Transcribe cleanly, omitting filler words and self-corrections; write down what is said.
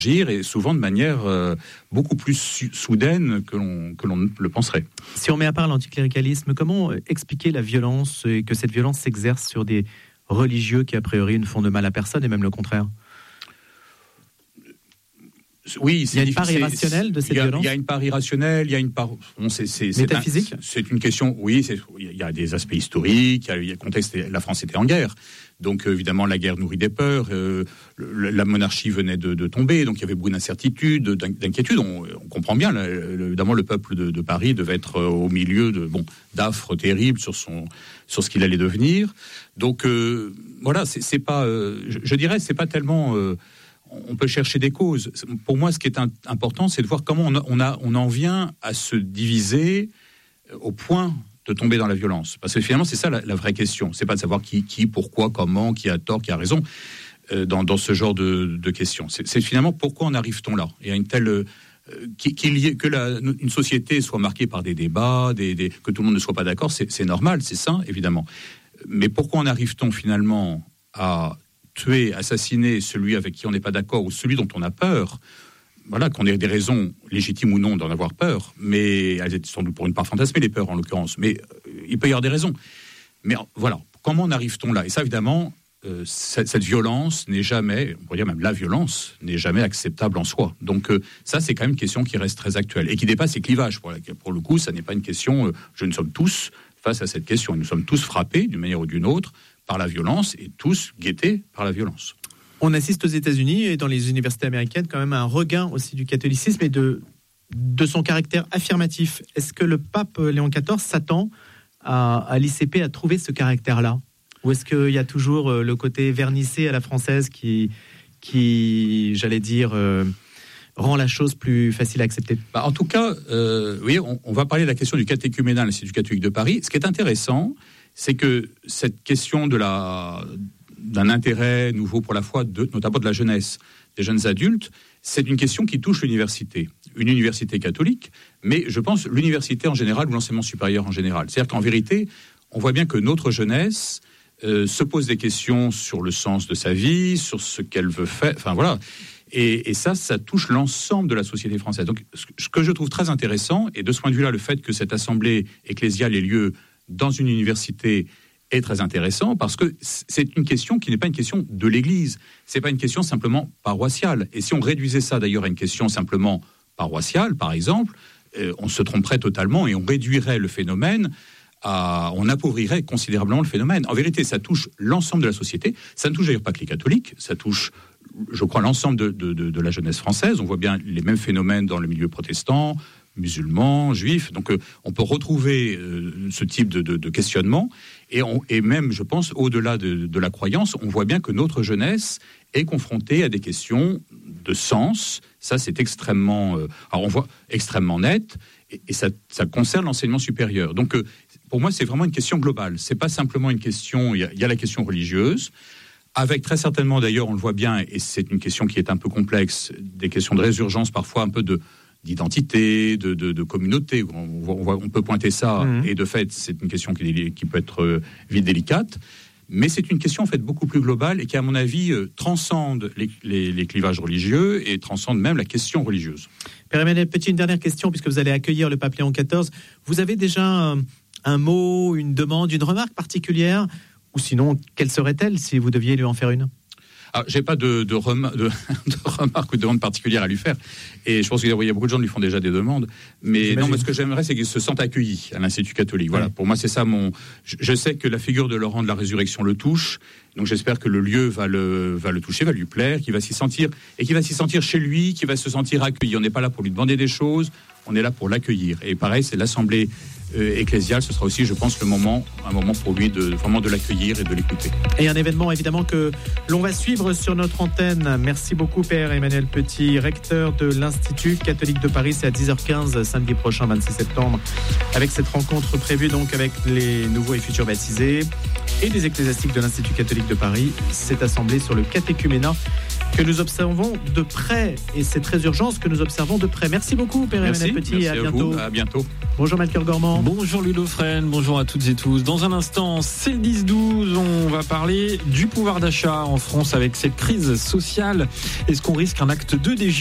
et souvent de manière beaucoup plus soudaine que l'on le penserait. Si on met à part l'anticléricalisme, comment expliquer la violence et que cette violence s'exerce sur des religieux qui a priori ne font de mal à personne et même le contraire? Oui, il y a une part irrationnelle de cette violence. Il y a une part irrationnelle, il y a une part métaphysique. C'est une question. Oui, il y a des aspects historiques. Il y a le contexte. La France était en guerre, donc évidemment la guerre nourrit des peurs. La monarchie venait de tomber, donc il y avait beaucoup d'incertitudes, d'inquiétudes. On comprend bien. Évidemment, le peuple de Paris devait être au milieu d'affres terribles sur ce qu'il allait devenir. Donc voilà, c'est pas. Je dirais, c'est pas tellement. On peut chercher des causes. Pour moi, ce qui est important, c'est de voir comment on en vient à se diviser au point de tomber dans la violence. Parce que finalement, c'est ça la vraie question. C'est pas de savoir qui, pourquoi, comment, qui a tort, qui a raison dans ce genre de questions. C'est finalement pourquoi en arrive-t-on là ? Il y a une telle une société soit marquée par des débats, que tout le monde ne soit pas d'accord, c'est normal, c'est sain, évidemment. Mais pourquoi en arrive-t-on finalement à tuer, assassiner celui avec qui on n'est pas d'accord ou celui dont on a peur? Voilà, qu'on ait des raisons légitimes ou non d'en avoir peur, mais elles étaient sans doute pour une part fantasmées, les peurs en l'occurrence, mais il peut y avoir des raisons. Mais voilà, comment en arrive-t-on là? Et ça, évidemment, cette violence n'est jamais, on pourrait dire même la violence, n'est jamais acceptable en soi. Donc ça, c'est quand même une question qui reste très actuelle et qui dépasse les clivages. Pour le coup, ça n'est pas une question, nous sommes tous face à cette question, nous sommes tous frappés d'une manière ou d'une autre par la violence et tous guettés par la violence. On assiste aux États-Unis et dans les universités américaines quand même à un regain aussi du catholicisme et de son caractère affirmatif. Est-ce que le pape Léon XIV s'attend à l'ICP à trouver ce caractère-là? Ou est-ce qu'il y a toujours le côté vernissé à la française qui j'allais dire, rend la chose plus facile à accepter? En tout cas, oui, on va parler de la question du catéchuménat à l'Institut catholique de Paris. Ce qui est intéressant, c'est que cette question d'un intérêt nouveau pour la foi, notamment de la jeunesse, des jeunes adultes, c'est une question qui touche l'université. Une université catholique, mais je pense l'université en général ou l'enseignement supérieur en général. C'est-à-dire qu'en vérité, on voit bien que notre jeunesse se pose des questions sur le sens de sa vie, sur ce qu'elle veut faire, enfin voilà. Et ça touche l'ensemble de la société française. Donc ce que je trouve très intéressant, et de ce point de vue-là, le fait que cette assemblée ecclésiale ait lieu dans une université est très intéressant parce que c'est une question qui n'est pas une question de l'Église, c'est pas une question simplement paroissiale. Et si on réduisait ça d'ailleurs à une question simplement paroissiale, par exemple, on se tromperait totalement et on réduirait le phénomène on appauvrirait considérablement le phénomène. En vérité, ça touche l'ensemble de la société. Ça ne touche d'ailleurs pas que les catholiques, ça touche, je crois, l'ensemble de la jeunesse française. On voit bien les mêmes phénomènes dans le milieu protestant, musulmans, juifs. Donc on peut retrouver ce type de questionnement et même, je pense, au-delà de la croyance, on voit bien que notre jeunesse est confrontée à des questions de sens. Ça, c'est extrêmement, alors on voit extrêmement net et ça concerne l'enseignement supérieur. Donc pour moi, c'est vraiment une question globale. C'est pas simplement une question. Il y a la question religieuse. Avec très certainement, d'ailleurs, on le voit bien, et c'est une question qui est un peu complexe, des questions de résurgence, parfois un peu d'identité, de communauté. On peut pointer ça, et de fait, c'est une question qui peut être vite délicate, mais c'est une question en fait beaucoup plus globale et qui, à mon avis, transcende les clivages religieux et transcende même la question religieuse. Père Emmanuel Petit, une dernière question, puisque vous allez accueillir le pape Léon XIV. Vous avez déjà un mot, une demande, une remarque particulière, ou sinon, quelle serait-elle si vous deviez lui en faire une? Alors, j'ai pas de remarque ou de demande particulière à lui faire. Et je pense qu'il y a beaucoup de gens qui lui font déjà des demandes. Mais non, moi, ce que j'aimerais, c'est qu'ils se sentent accueillis à l'Institut catholique. Voilà. Pour moi, c'est ça je sais que la figure de Laurent de la Résurrection le touche. Donc, j'espère que le lieu va le toucher, va lui plaire, qu'il va s'y sentir, et qu'il va s'y sentir chez lui, qu'il va se sentir accueilli. On n'est pas là pour lui demander des choses. On est là pour l'accueillir. Et pareil, c'est l'assemblée ecclésiale, ce sera aussi, je pense, un moment pour lui vraiment de l'accueillir et de l'écouter. Et un événement évidemment que l'on va suivre sur notre antenne. Merci beaucoup Père Emmanuel Petit, recteur de l'Institut catholique de Paris. C'est à 10h15 samedi prochain, 26 septembre, avec cette rencontre prévue donc avec les nouveaux et futurs baptisés et les ecclésiastiques de l'Institut catholique de Paris. Cette assemblée sur le catéchuménat que nous observons de près. Et c'est très urgent ce que nous observons de près. Merci beaucoup, Pierre-Emmanuel Petit. Merci et à bientôt. À bientôt. Bonjour, Melchior Gormand. Bonjour, Ludo Fresne. Bonjour à toutes et tous. Dans un instant, c'est le 10-12. On va parler du pouvoir d'achat en France avec cette crise sociale. Est-ce qu'on risque un acte 2 des